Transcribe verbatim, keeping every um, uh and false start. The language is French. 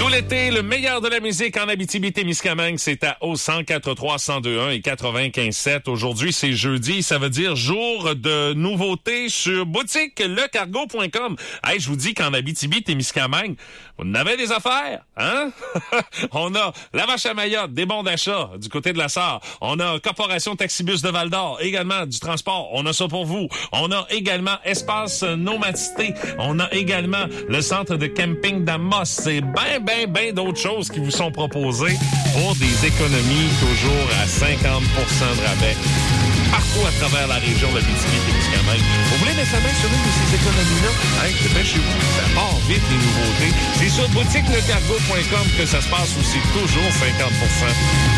l'été, le meilleur de la musique en Abitibi-Témiscamingue, c'est à O cent quatre trois, cent deux un et quatre-vingt-quinze sept. Aujourd'hui, c'est jeudi, ça veut dire jour de nouveautés sur boutique le cargo point com. Hey, je vous dis qu'en Abitibi-Témiscamingue, vous en avez des affaires, hein? On a la Vache à Mayotte, des bons d'achat du côté de la Sarre. On a Corporation Taxibus de Val-d'Or, également du transport. On a ça pour vous. On a également Espace Nomadité. On a également le centre de camping d'Amos. C'est ben, ben, ben d'autres choses qui vous sont proposées pour des économies toujours à cinquante pour cent de rabais. Partout à travers la région de l'Abitibi-Témiscamingue. Vous voulez mettre la main sur une de ces économies-là? Hey, dépêchez-vous. Ça part vite, les nouveautés. C'est sur boutique le cargo point com que ça se passe où c'est toujours cinquante pour cent.